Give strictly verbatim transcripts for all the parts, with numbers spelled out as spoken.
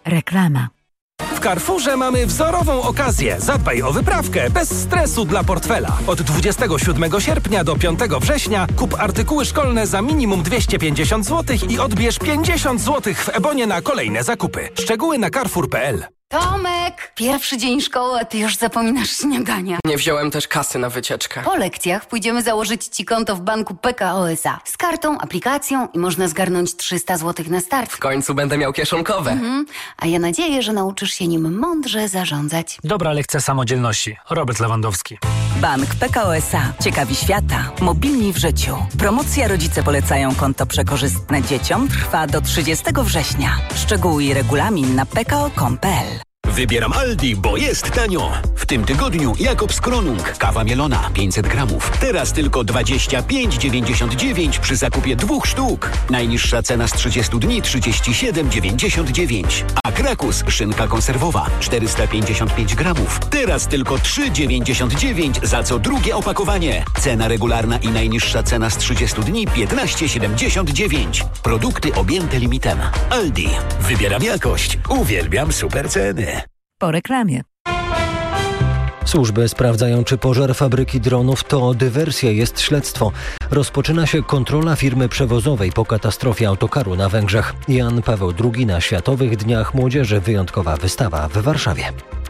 Reklama. W Carrefourze mamy wzorową okazję. Zadbaj o wyprawkę bez stresu dla portfela. Od dwudziestego siódmego sierpnia do piątego września kup artykuły szkolne za minimum dwieście pięćdziesiąt złotych i odbierz pięćdziesiąt złotych w Ebonie na kolejne zakupy. Szczegóły na carrefour kropka p l. Tomek, pierwszy dzień szkoły, a ty już zapominasz śniadania. Nie wziąłem też kasy na wycieczkę. Po lekcjach pójdziemy założyć ci konto w banku P K O S A. Z kartą, aplikacją i można zgarnąć trzysta złotych na start. W końcu będę miał kieszonkowe. Mhm. A ja nadzieję, że nauczysz się nim mądrze zarządzać. Dobra lekcja samodzielności. Robert Lewandowski. Bank P K O S A. Ciekawi świata. Mobilni w życiu. Promocja Rodzice polecają konto przekorzystne dzieciom trwa do trzydziestego września. Szczegóły i regulamin na p k o kropka com kropka p l. Wybieram Aldi, bo jest tanio. W tym tygodniu Jakobs Kronung, kawa mielona pięćset gramów. Teraz tylko dwadzieścia pięć dziewięćdziesiąt dziewięć przy zakupie dwóch sztuk. Najniższa cena z trzydziestu dni trzydzieści siedem dziewięćdziesiąt dziewięć. A Krakus, szynka konserwowa czterysta pięćdziesiąt pięć gramów. Teraz tylko trzy dziewięćdziesiąt dziewięć za co drugie opakowanie. Cena regularna i najniższa cena z trzydziestu dni piętnaście siedemdziesiąt dziewięć. Produkty objęte limitem. Aldi. Wybieram jakość. Uwielbiam super ceny. Po reklamie. Służby sprawdzają, czy pożar fabryki dronów to dywersja, jest śledztwo. Rozpoczyna się kontrola firmy przewozowej po katastrofie autokaru na Węgrzech. Jan Paweł drugi na Światowych Dniach Młodzieży. Wyjątkowa wystawa w Warszawie.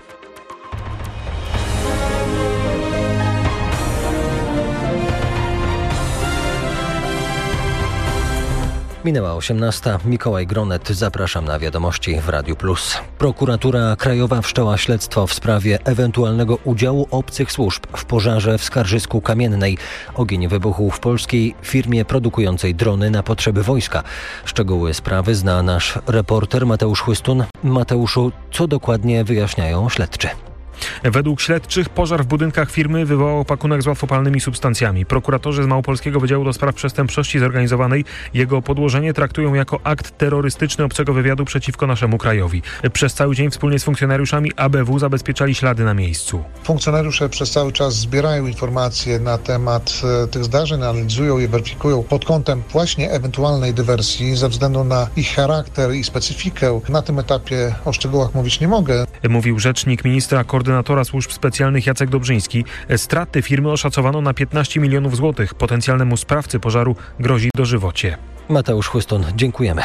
Minęła osiemnasta. Mikołaj Gronet. Zapraszam na wiadomości w Radiu Plus. Prokuratura Krajowa wszczęła śledztwo w sprawie ewentualnego udziału obcych służb w pożarze w Skarżysku Kamiennej. Ogień wybuchł w polskiej firmie produkującej drony na potrzeby wojska. Szczegóły sprawy zna nasz reporter Mateusz Chłystun. Mateuszu, co dokładnie wyjaśniają śledczy? Według śledczych pożar w budynkach firmy wywołał pakunek z łatwopalnymi substancjami. Prokuratorzy z Małopolskiego Wydziału do Spraw Przestępczości Zorganizowanej jego podłożenie traktują jako akt terrorystyczny obcego wywiadu przeciwko naszemu krajowi. Przez cały dzień wspólnie z funkcjonariuszami A B W zabezpieczali ślady na miejscu. Funkcjonariusze przez cały czas zbierają informacje na temat e, tych zdarzeń, analizują je, weryfikują pod kątem właśnie ewentualnej dywersji ze względu na ich charakter i specyfikę. Na tym etapie o szczegółach mówić nie mogę. Mówił rzecznik ministra koordynatora służb specjalnych Jacek Dobrzyński. Straty firmy oszacowano na piętnaście milionów złotych. Potencjalnemu sprawcy pożaru grozi dożywocie. Mateusz Chłystun, dziękujemy.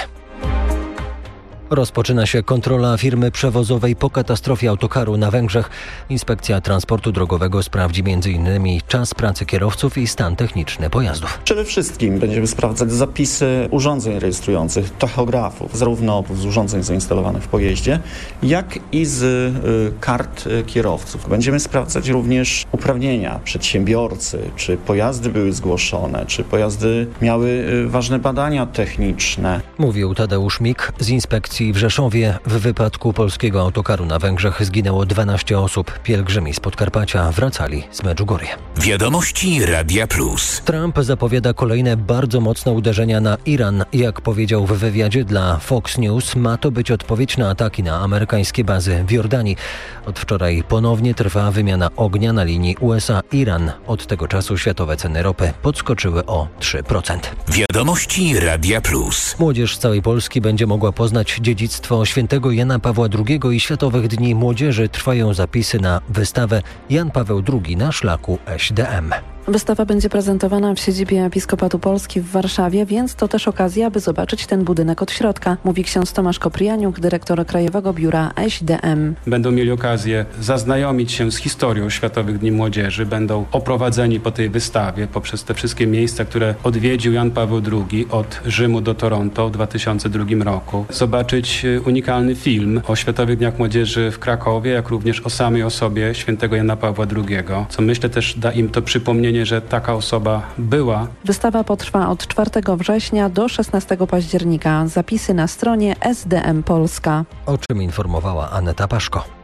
Rozpoczyna się kontrola firmy przewozowej po katastrofie autokaru na Węgrzech. Inspekcja Transportu Drogowego sprawdzi między innymi czas pracy kierowców i stan techniczny pojazdów. Przede wszystkim będziemy sprawdzać zapisy urządzeń rejestrujących, tachografów, zarówno z urządzeń zainstalowanych w pojeździe, jak i z y, kart y, kierowców. Będziemy sprawdzać również uprawnienia przedsiębiorcy, czy pojazdy były zgłoszone, czy pojazdy miały y, ważne badania techniczne. Mówił Tadeusz Mik z Inspekcji w Rzeszowie. W wypadku polskiego autokaru na Węgrzech zginęło dwanaście osób. Pielgrzymi z Podkarpacia wracali z Medjugorje. Wiadomości Radia Plus. Trump zapowiada kolejne bardzo mocne uderzenia na Iran. Jak powiedział w wywiadzie dla Fox News, ma to być odpowiedź na ataki na amerykańskie bazy w Jordanii. Od wczoraj ponownie trwa wymiana ognia na linii U S A-Iran. Od tego czasu światowe ceny ropy podskoczyły o trzy procent. Wiadomości Radia Plus. Młodzież z całej Polski będzie mogła poznać dziedzictwo świętego Jana Pawła drugiego i Światowych Dni Młodzieży. Trwają zapisy na wystawę Jan Paweł drugi na szlaku S D M. Wystawa będzie prezentowana w siedzibie Episkopatu Polski w Warszawie, więc to też okazja, aby zobaczyć ten budynek od środka, mówi ksiądz Tomasz Koprianiuk, dyrektor Krajowego Biura S D M. Będą mieli okazję zaznajomić się z historią Światowych Dni Młodzieży, będą oprowadzeni po tej wystawie poprzez te wszystkie miejsca, które odwiedził Jan Paweł drugi od Rzymu do Toronto w dwa tysiące drugim roku. Zobaczyć unikalny film o Światowych Dniach Młodzieży w Krakowie, jak również o samej osobie świętego Jana Pawła drugiego, co myślę też da im to przypomnienie, że taka osoba była. Wystawa potrwa od czwartego września do szesnastego października. Zapisy na stronie S D M Polska. O czym informowała Aneta Paszko.